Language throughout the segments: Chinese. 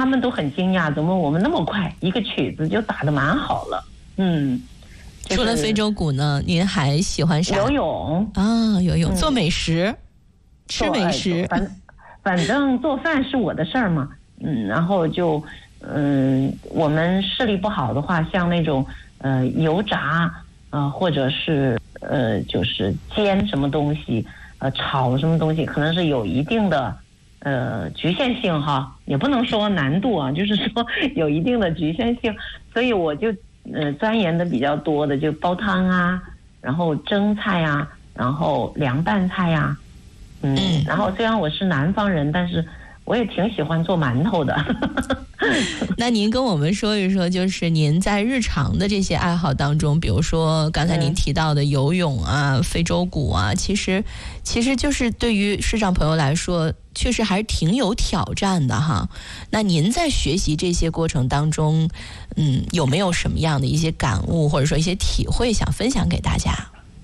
他们都很惊讶，怎么我们那么快一个曲子就打得蛮好了。 除了非洲鼓呢，您还喜欢啥？ 游泳啊，游泳，做美食，吃美食。 反正做饭是我的事儿嘛。然后就我们视力不好的话，像那种油炸或者是就是煎什么东西，炒什么东西，可能是有一定的局限性哈，也不能说难度啊，就是说有一定的局限性，所以我就钻研的比较多的就煲汤啊，然后蒸菜啊，然后凉拌菜呀，然后虽然我是南方人，但是我也挺喜欢做馒头的。 那您跟我们说一说，就是您在日常的这些爱好当中，比如说刚才您提到的游泳啊、非洲鼓啊，其实就是对于视障朋友来说，确实还是挺有挑战的哈。那您在学习这些过程当中，有没有什么样的一些感悟，或者说一些体会想分享给大家？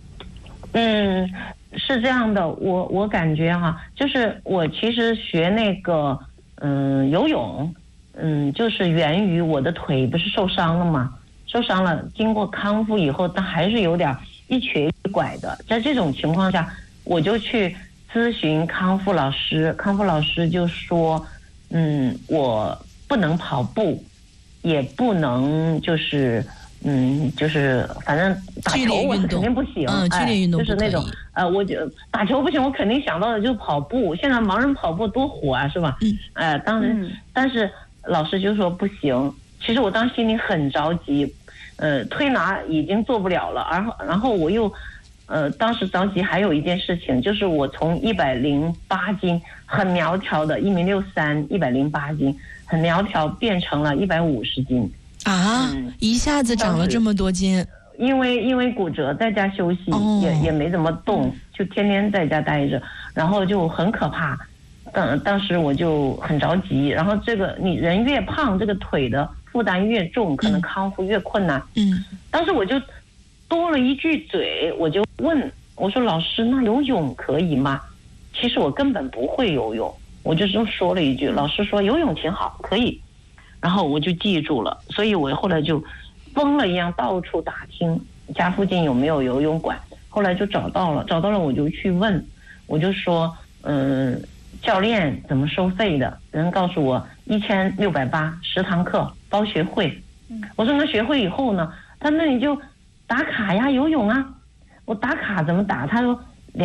是这样的，我感觉哈，就是我其实学那个游泳，就是源于我的腿不是受伤了嘛，受伤了，经过康复以后，但还是有点一瘸一拐的。在这种情况下，我就去咨询康复老师，康复老师就说，我不能跑步，也不能就是反正打球我是肯定不行， 剧烈运动就是那种我就打球不行，我肯定想到的就是跑步。现在盲人跑步多火啊，是吧？但是老师就说不行。其实我当时心里很着急，推拿已经做不了了，然后我又当时着急还有一件事情，就是我从108斤很苗条的1.63米108斤很苗条变成了150斤啊，一下子长了这么多斤。 因为骨折，在家休息，也没怎么动，就天天在家待着，然后就很可怕。当时我就很着急，然后这个你人越胖，这个腿的负担越重，可能康复越困难。当时我就多了一句嘴，我就问我说：“老师，那游泳可以吗？”其实我根本不会游泳，我就这么说了一句。老师说游泳挺好，可以。然后我就记住了，所以我后来就疯了一样到处打听家附近有没有游泳馆。后来就找到了我就去问，我就说教练怎么收费的？人告诉我1680，10堂课包学会。我说那学会以后呢？他那你就打卡呀，游泳啊。我打卡怎么打？他说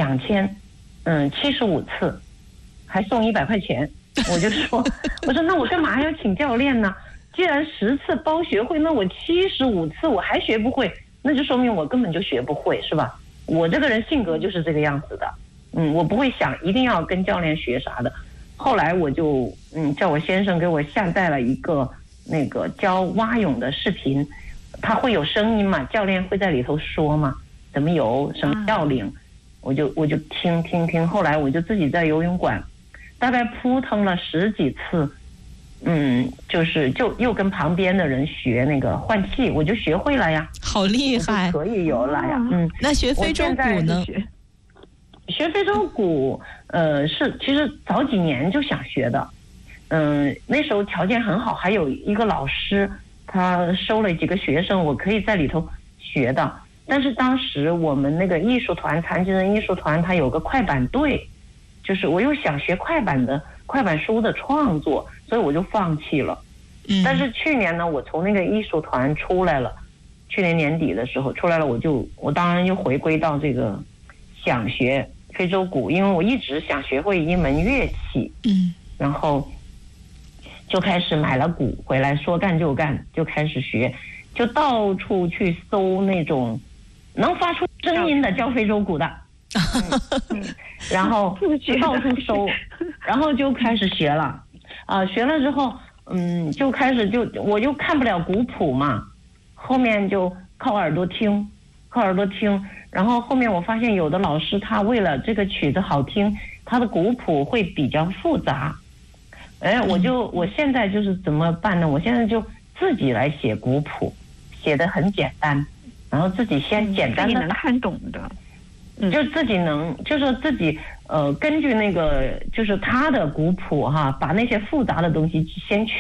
2000，75次，还送100块钱。我说那我干嘛要请教练呢？既然10次包学会，那我75次我还学不会，那就说明我根本就学不会，是吧？我这个人性格就是这个样子的。我不会想一定要跟教练学啥的。后来我就叫我先生给我下载了一个那个教蛙泳的视频，他会有声音嘛，教练会在里头说嘛，怎么游，什么要领，我就听，后来我就自己在游泳馆大概扑腾了10几次，就又跟旁边的人学那个换气，我就学会了呀， 好厉害， 可以游了呀。 那学非洲鼓呢？ 学非洲鼓，是其实早几年就想学的，那时候条件很好，还有一个老师，他收了几个学生，我可以在里头学的。但是当时我们那个艺术团，残疾人艺术团，它有个快板队，就是我又想学快板书的创作，所以我就放弃了。但是去年呢，我从那个艺术团出来了，去年年底的时候出来了，我当然又回归到这个想学非洲鼓，因为我一直想学会一门乐器。然后就开始买了鼓回来，说干就干，就开始学，就到处去搜那种能发出声音的教非洲鼓的。然后到处搜，然后就开始学了。学了之后，就开始我就看不了鼓谱嘛，后面就靠耳朵听，然后后面我发现有的老师他为了这个曲子好听，他的鼓谱会比较复杂。我现在就是怎么办呢？我现在就自己来写鼓谱，写得很简单，然后自己先简单的能看懂的。 就自己就是自己根据那个就是他的鼓谱哈，把那些复杂的东西先去